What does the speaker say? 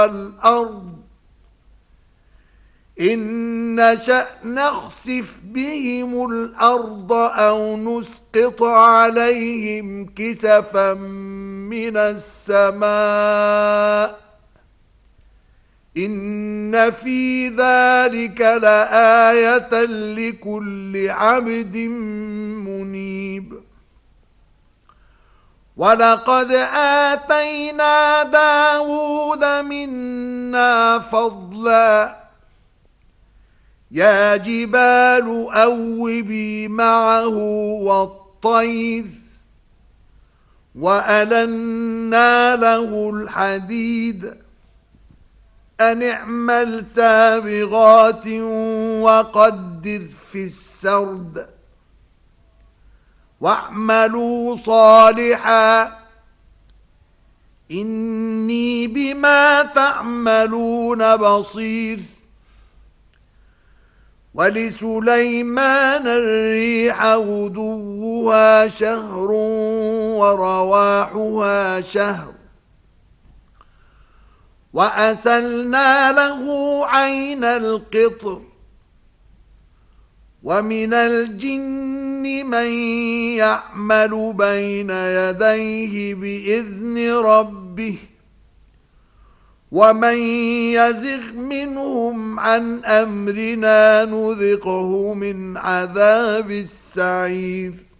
الأرض إن نشأ نخسف بهم الأرض أو نسقط عليهم كسفا من السماء إن في ذلك لآية لكل عبد منيب. ولقد آتينا داود منا فضلا يا جبال أوبي معه والطير وألنا له الحديد أن اعمل سابغات وقدر في السرد واعملوا صالحا إني بما تعملون بصير. ولسليمان الريح غدوها شهر ورواحها شهر وأسلنا له عين القطر ومن الجن من يعمل بين يديه بإذن ربه ومن يزغ منهم عن أمرنا نذقه من عذاب السعير.